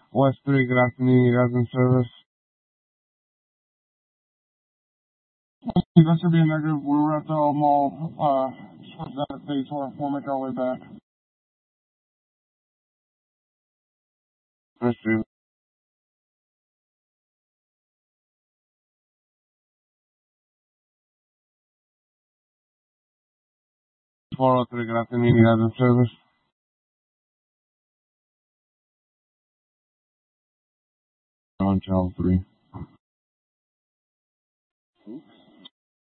West 3, good afternoon, you guys in service. That should be a negative. We're at the mall, towards that phase 4. We'll make our way back. Let's see. 403, good afternoon, you guys in service. On channel 3.